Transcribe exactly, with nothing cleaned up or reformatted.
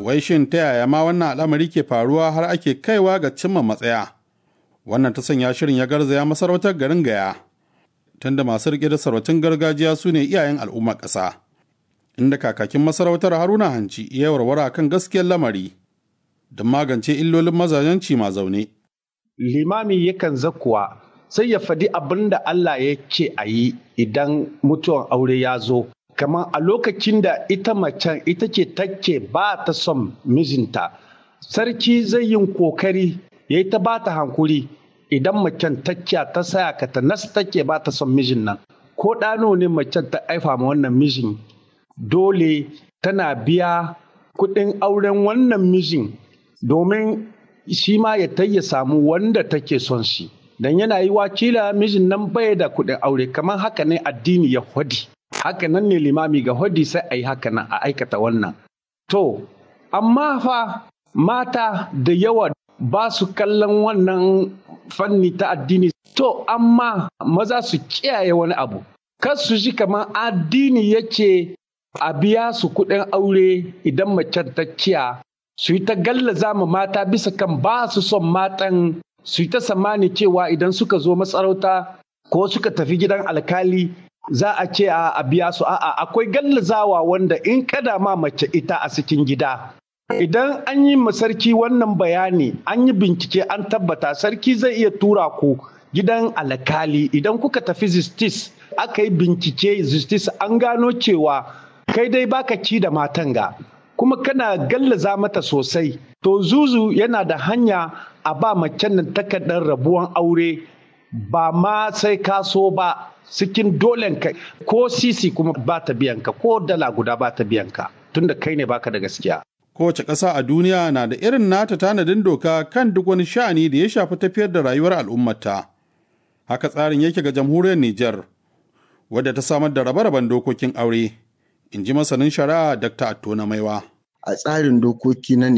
Wai shin ta yaya ma wannan al'amari ke faruwa har ake kaiwa ga cimma matsaya? Wannan ta sanya shirin ya garzaya masarautar garin Gaya, tunda masu riƙe da sarautun gargajiya su ne iyayen al'ummar ƙasa. Inda kakakin masarautar Haruna Hanci ya warwara kan gaskiyar lamari don magance illolin mazajen cima zaune. Limami yakan zakuwa sai ya faɗi abin da Allah ya ce a yi idan mutuwan aure ya zo. Kamar a lokacin da ita macen ita ce take ba ta son mijinta, sarki zai yin kokari ya yi ta ba ta hankuri idan macen takkiya ta saya ka ta nas take ba ta son mijin nan. Ko ɗano ne macen ta haifa ma wannan mijin, dole tana biya kuɗin auren wannan mijin domin shi ma ya ta ya samu wanda take son shi. Dan yana yi wakila mijin nan bai da kuɗin aure, kamar haka ne addini ya hwadi. Haka nan ne limami ga hodi sai a yi haka nan a aikata wannan. To, amma fa mata da yawa ba su kallon wannan fanni ta addini. To, amma maza su kiyaye wani abu. Kar su ji kamar addini yake a biya su kuɗin aure idan macen ta kiya, su yi ta gallaza ma mata bisa kan ba su son matan, su yi ta samani cewa idan suka zo masarauta ko suka tafi gidan alkali za a ce a biya su. A'a, akwai gallazawa wanda in kada ma mace ita a cikin gida, idan an yi ma sarki wannan bayani, an yi bincike, an tabbata, sarki zai iya tura ku gidan alkali. Idan kuka tafi justice aka yi bincike justice, an gano cewa kai dai baka ci da matan ga kuma kana gallaza mata sosai, to zuzu yana da hanya a ba macen nan takardar rabuwan aure, ba ma sai ka so ba, cikin dolenka, ko sisi kuma ba ta biyanka, ko dala guda ba ta biyanka, tunda kai ne baka da gaskiya. Kowace ƙasa a duniya na da irin nata tanadin doka kan duk wani sha'ani da ya shafi tafiyar da rayuwar al'ummata. Haka tsarin yake ga jamhuriyar Nijar, wadda ta samar da rabe-raben dokokin aure, in ji masanin shari'a Dakta Attona Maiwa. A tsarin dokoki na